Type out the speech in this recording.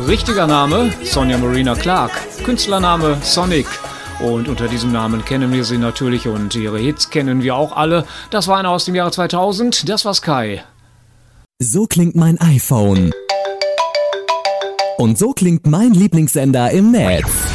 Richtiger Name Sonja Marina Clark, Künstlername Sonic. Und unter diesem Namen kennen wir sie natürlich und ihre Hits kennen wir auch alle. Das war einer aus dem Jahre 2000, das war Sky. So klingt mein iPhone. Und so klingt mein Lieblingssender im Netz.